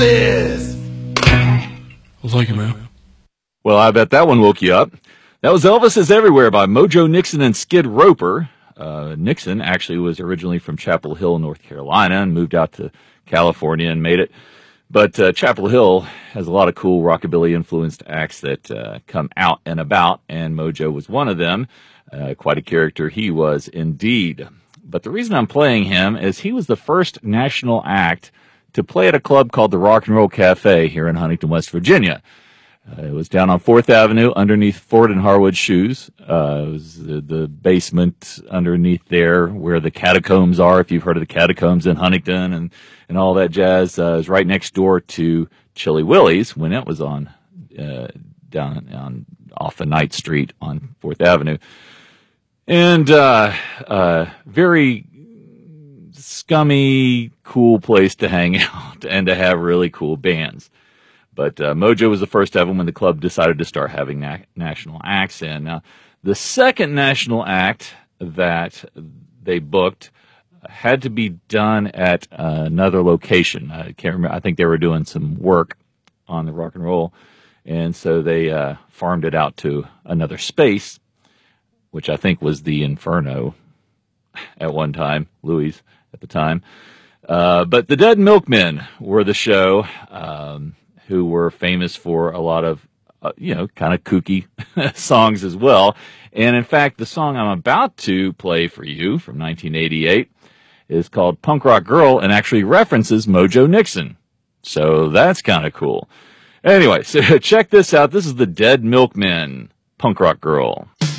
This. Well, thank you, man. Well, I bet that one woke you up. That was Elvis is Everywhere by Mojo Nixon and Skid Roper. Nixon actually was originally from Chapel Hill, North Carolina, and moved out to California and made it. But Chapel Hill has a lot of cool rockabilly-influenced acts that come out and about, and Mojo was one of them. Quite a character he was indeed. But the reason I'm playing him is he was the first national act to play at a club called the Rock and Roll Cafe here in Huntington, West Virginia. It was down on 4th Avenue underneath Ford and Harwood Shoes. It was the basement underneath there where the catacombs are, if you've heard of the catacombs in Huntington and all that jazz. It was right next door to Chili Willie's when it was on down on off of Ninth Street on 4th Avenue. And very scummy, cool place to hang out and to have really cool bands. But Mojo was the first of them when the club decided to start having national acts in. Now, the second national act that they booked had to be done at another location. I can't remember. I think they were doing some work on the rock and roll, and so they farmed it out to another space, which I think was the Inferno at one time, Louis at the time. But the Dead Milkmen were the show, who were famous for a lot of, kind of kooky songs as well. And in fact, the song I'm about to play for you from 1988 is called Punk Rock Girl and actually references Mojo Nixon. So that's kind of cool. Anyway, so check this out. This is the Dead Milkmen, Punk Rock Girl.